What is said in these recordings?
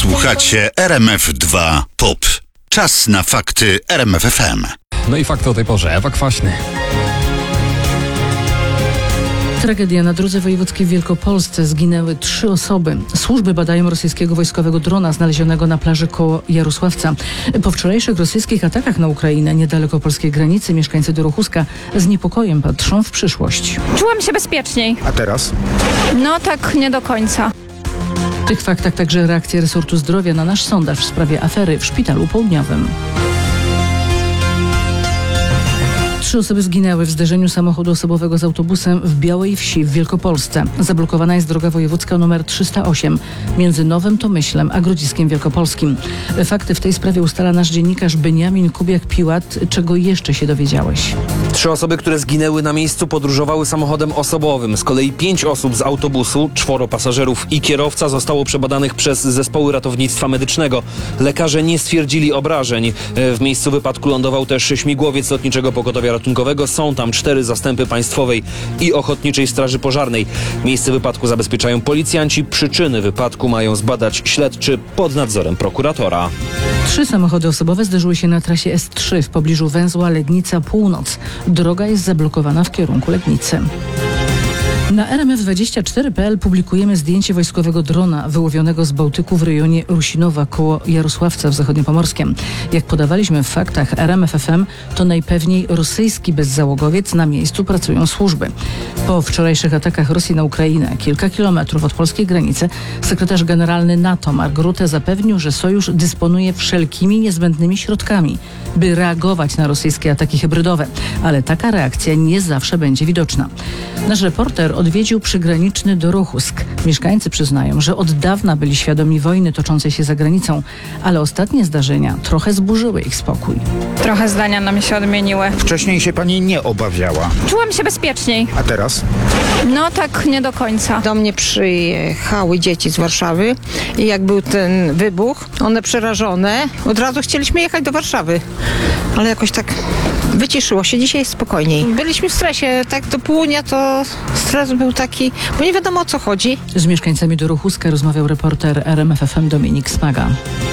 Słuchacie RMF2 POP. Czas na fakty RMF FM. No i fakty o tej porze. Ewa Kwaśny. Tragedia na drodze wojewódzkiej w Wielkopolsce. Zginęły 3 osoby. Służby badają rosyjskiego wojskowego drona znalezionego na plaży koło Jarosławca. Po wczorajszych rosyjskich atakach na Ukrainę niedaleko polskiej granicy mieszkańcy Dorochuska z niepokojem patrzą w przyszłość. Czułam się bezpieczniej. A teraz? No tak nie do końca. W tych faktach także reakcja resortu zdrowia na nasz sondaż w sprawie afery w Szpitalu Południowym. 3 osoby zginęły w zderzeniu samochodu osobowego z autobusem w Białej Wsi w Wielkopolsce. Zablokowana jest droga wojewódzka nr 308 między Nowym Tomyślem a Grodziskiem Wielkopolskim. Fakty w tej sprawie ustala nasz dziennikarz Beniamin Kubiak-Piłat. Czego jeszcze się dowiedziałeś? 3 osoby, które zginęły na miejscu, podróżowały samochodem osobowym. Z kolei 5 osób z autobusu, 4 pasażerów i kierowca zostało przebadanych przez zespoły ratownictwa medycznego. Lekarze nie stwierdzili obrażeń. W miejscu wypadku lądował też śmigłowiec Lotniczego Pogotowia Ratunkowego. Są tam 4 zastępy Państwowej i Ochotniczej Straży Pożarnej. Miejsce wypadku zabezpieczają policjanci. Przyczyny wypadku mają zbadać śledczy pod nadzorem prokuratora. 3 samochody osobowe zderzyły się na trasie S3 w pobliżu węzła Legnica Północ. Droga jest zablokowana w kierunku Legnicy. Na RMF24.pl publikujemy zdjęcie wojskowego drona wyłowionego z Bałtyku w rejonie Rusinowa koło Jarosławca w Zachodniopomorskiem. Jak podawaliśmy w faktach RMF FM, to najpewniej rosyjski bezzałogowiec. Na miejscu pracują służby. Po wczorajszych atakach Rosji na Ukrainę, kilka kilometrów od polskiej granicy, sekretarz generalny NATO Mark Rutte zapewnił, że sojusz dysponuje wszelkimi niezbędnymi środkami, by reagować na rosyjskie ataki hybrydowe. Ale taka reakcja nie zawsze będzie widoczna. Nasz reporter odwiedził przygraniczny Dorochusk. Mieszkańcy przyznają, że od dawna byli świadomi wojny toczącej się za granicą, ale ostatnie zdarzenia trochę zburzyły ich spokój. Trochę zdania nam się odmieniły. Wcześniej się pani nie obawiała. Czułam się bezpieczniej. A teraz? No tak nie do końca. Do mnie przyjechały dzieci z Warszawy i jak był ten wybuch, one przerażone, od razu chcieliśmy jechać do Warszawy, ale jakoś tak wyciszyło się, dzisiaj jest spokojniej. Byliśmy w stresie, tak do południa to stres był taki, bo nie wiadomo o co chodzi. Z mieszkańcami Dorochuska rozmawiał reporter RMF FM Dominik Smaga.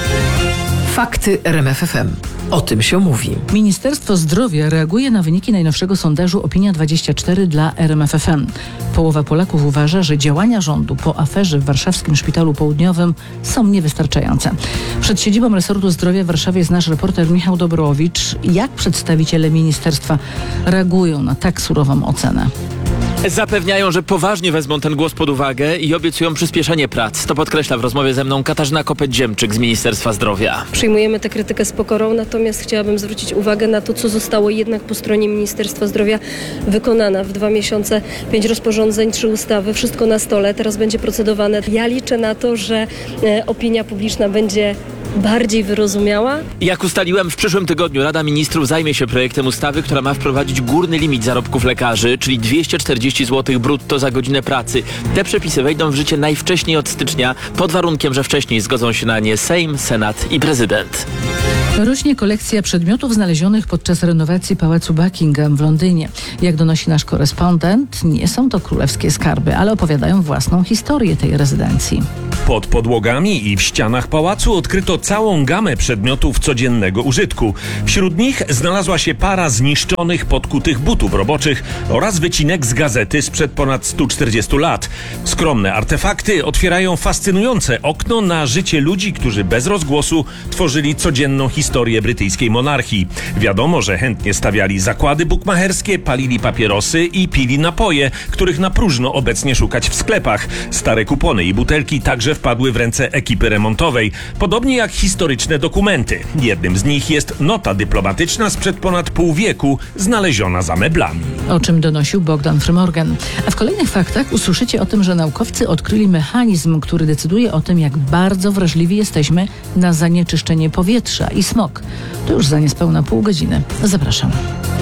Fakty RMF FM. O tym się mówi. Ministerstwo Zdrowia reaguje na wyniki najnowszego sondażu Opinia24 dla RMF FM. Połowa Polaków uważa, że działania rządu po aferze w warszawskim Szpitalu Południowym są niewystarczające. Przed siedzibą resortu zdrowia w Warszawie jest nasz reporter Michał Dobrowicz. Jak przedstawiciele ministerstwa reagują na tak surową ocenę? Zapewniają, że poważnie wezmą ten głos pod uwagę i obiecują przyspieszenie prac. To podkreśla w rozmowie ze mną Katarzyna Kopeć-Dziemczyk z Ministerstwa Zdrowia. Przyjmujemy tę krytykę z pokorą, natomiast chciałabym zwrócić uwagę na to, co zostało jednak po stronie Ministerstwa Zdrowia wykonane. W 2 miesiące 5 rozporządzeń, 3 ustawy, wszystko na stole. Teraz będzie procedowane. Ja liczę na to, że opinia publiczna będzie bardziej wyrozumiała. Jak ustaliłem, w przyszłym tygodniu Rada Ministrów zajmie się projektem ustawy, która ma wprowadzić górny limit zarobków lekarzy, czyli 240 zł brutto za godzinę pracy. Te przepisy wejdą w życie najwcześniej od stycznia, pod warunkiem, że wcześniej zgodzą się na nie Sejm, Senat i prezydent. Rośnie kolekcja przedmiotów znalezionych podczas renowacji Pałacu Buckingham w Londynie. Jak donosi nasz korespondent, nie są to królewskie skarby, ale opowiadają własną historię tej rezydencji. Pod podłogami i w ścianach pałacu odkryto całą gamę przedmiotów codziennego użytku. Wśród nich znalazła się para zniszczonych, podkutych butów roboczych oraz wycinek z gazety sprzed ponad 140 lat. Skromne artefakty otwierają fascynujące okno na życie ludzi, którzy bez rozgłosu tworzyli codzienną historię brytyjskiej monarchii. Wiadomo, że chętnie stawiali zakłady bukmacherskie, palili papierosy i pili napoje, których na próżno obecnie szukać w sklepach. Stare kupony i butelki także wpadły w ręce ekipy remontowej, podobnie jak historyczne dokumenty. Jednym z nich jest nota dyplomatyczna sprzed ponad pół wieku, znaleziona za meblami. O czym donosił Bogdan Frymorgan. A w kolejnych faktach usłyszycie o tym, że naukowcy odkryli mechanizm, który decyduje o tym, jak bardzo wrażliwi jesteśmy na zanieczyszczenie powietrza i smog. To już za niespełna pół godziny. Zapraszam.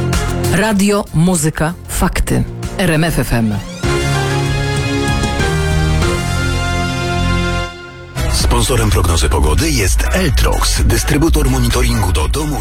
Radio, muzyka, fakty. RMF FM. Sponsorem prognozy pogody jest Eltrox, dystrybutor monitoringu do domu